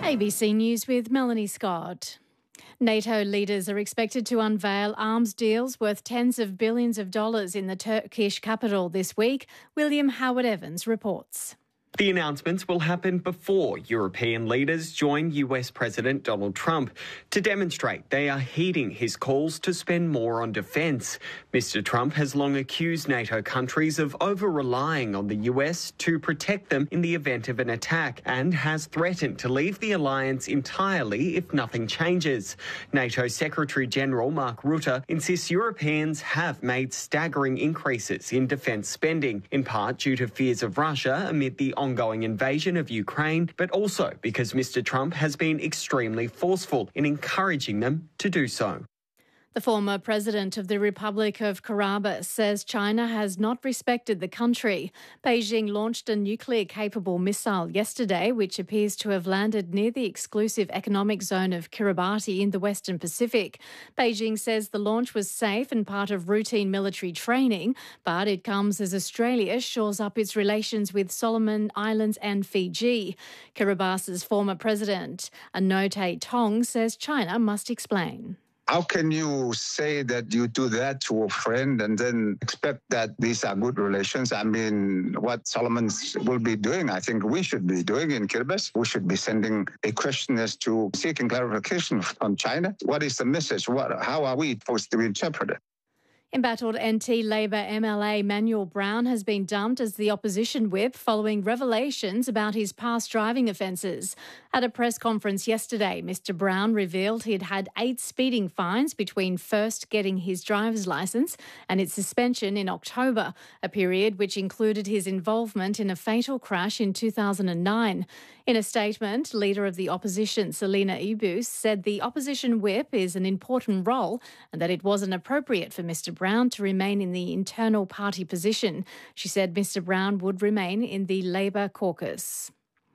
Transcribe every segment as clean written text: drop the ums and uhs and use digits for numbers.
ABC News with Melanie Scott. NATO leaders are expected to unveil arms deals worth tens of billions of dollars in the Turkish capital this week. William Howard-Evans reports. The announcements will happen before European leaders join US President Donald Trump to demonstrate they are heeding his calls to spend more on defence. Mr. Trump has long accused NATO countries of over-relying on the US to protect them in the event of an attack and has threatened to leave the alliance entirely if nothing changes. NATO Secretary-General Mark Rutte insists Europeans have made staggering increases in defence spending, in part due to fears of Russia amid the ongoing invasion of Ukraine, but also because Mr. Trump has been extremely forceful in encouraging them to do so. The former president of the Republic of Kiribati says China has not respected the country. Beijing launched a nuclear-capable missile yesterday, which appears to have landed near the exclusive economic zone of Kiribati in the Western Pacific. Beijing says the launch was safe and part of routine military training, but it comes as Australia shores up its relations with Solomon Islands and Fiji. Kiribati's former president, Anote Tong, says China must explain. How can you say that you do that to a friend and then expect that these are good relations? I mean, what Solomon will be doing, I think we should be doing in Kiribati. We should be sending a questionnaire to seeking clarification from China. What is the message? How are we supposed to interpret it? Embattled NT Labor MLA Manuel Brown has been dumped as the opposition whip following revelations about his past driving offences. At a press conference yesterday, Mr Brown revealed he'd had 8 speeding fines between first getting his driver's licence and its suspension in October, a period which included his involvement in a fatal crash in 2009. In a statement, Leader of the Opposition, Selina Ibus, said the opposition whip is an important role and that it wasn't appropriate for Mr Brown to remain in the internal party position. She said Mr Brown would remain in the Labor caucus.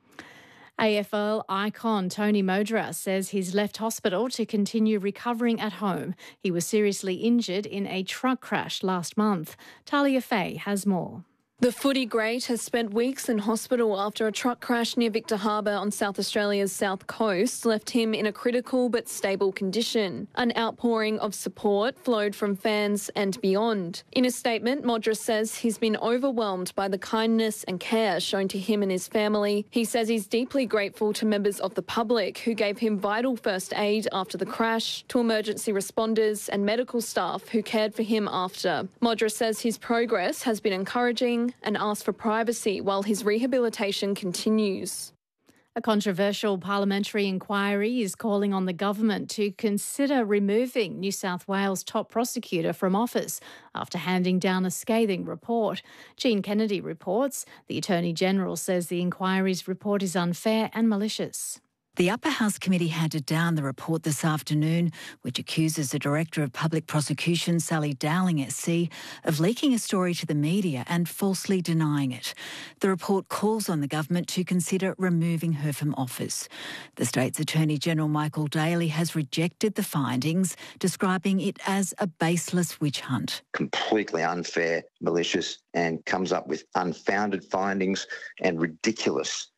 AFL icon Tony Modra says he's left hospital to continue recovering at home. He was seriously injured in a truck crash last month. Talia Fay has more. The footy great has spent weeks in hospital after a truck crash near Victor Harbour on South Australia's south coast left him in a critical but stable condition. An outpouring of support flowed from fans and beyond. In a statement, Modra says he's been overwhelmed by the kindness and care shown to him and his family. He says he's deeply grateful to members of the public who gave him vital first aid after the crash, to emergency responders and medical staff who cared for him after. Modra says his progress has been encouraging and asked for privacy while his rehabilitation continues. A controversial parliamentary inquiry is calling on the government to consider removing New South Wales top prosecutor from office after handing down a scathing report. Jean Kennedy reports the Attorney-General says the inquiry's report is unfair and malicious. The Upper House Committee handed down the report this afternoon, which accuses the Director of Public Prosecution, Sally Dowling SC, of leaking a story to the media and falsely denying it. The report calls on the government to consider removing her from office. The state's Attorney-General Michael Daly has rejected the findings, describing it as a baseless witch hunt. Completely unfair, malicious, and comes up with unfounded findings and ridiculous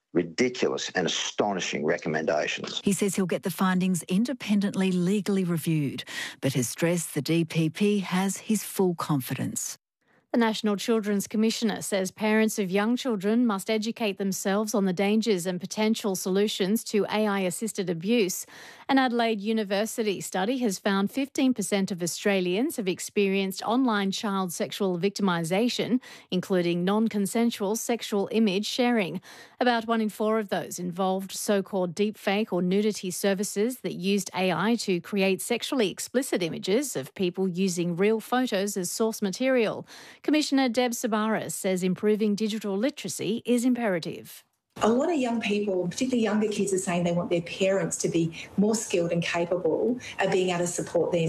and astonishing recommendations. He says he'll get the findings independently legally reviewed, but has stressed the DPP has his full confidence. The National Children's Commissioner says parents of young children must educate themselves on the dangers and potential solutions to AI-assisted abuse. An Adelaide University study has found 15% of Australians have experienced online child sexual victimisation, including non-consensual sexual image sharing. About 1 in 4 of those involved so-called deepfake or nudity services that used AI to create sexually explicit images of people using real photos as source material. Commissioner Deb Sabaras says improving digital literacy is imperative. A lot of young people, particularly younger kids, are saying they want their parents to be more skilled and capable of being able to support them